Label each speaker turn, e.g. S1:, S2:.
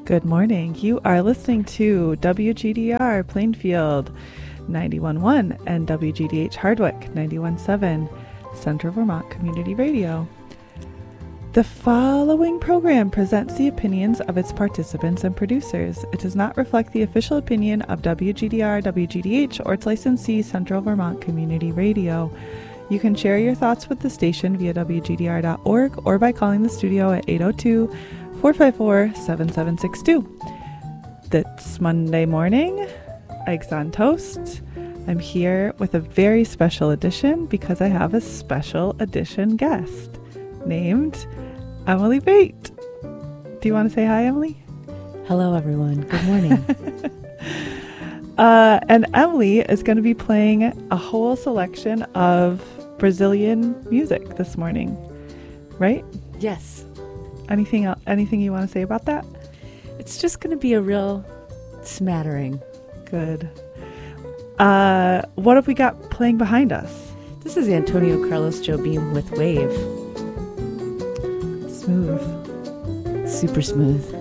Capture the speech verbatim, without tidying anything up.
S1: Good morning. You are listening to W G D R Plainfield ninety-one point one and W G D H Hardwick ninety-one point seven, Central Vermont Community Radio. The following program presents the opinions of its participants and producers. It does not reflect the official opinion of W G D R, W G D H, or its licensee, Central Vermont Community Radio. You can share your thoughts with the station via W G D R dot org or by calling the studio at eight oh two, four five four, seven seven six two. It's Monday morning, Eggs on Toast. I'm here with a very special edition because I have a special edition guest named Emily Bate. Do you want to say hi, Emily?
S2: Hello, everyone. Good morning.
S1: uh, and Emily is going to be playing a whole selection of Brazilian music this morning, right?
S2: Yes.
S1: Anything else, anything you want to say about that?
S2: It's just going to be a real smattering.
S1: Good. Uh, what have we got playing behind us?
S2: This is Antonio Carlos Jobim with Wave.
S1: Smooth.
S2: Super smooth.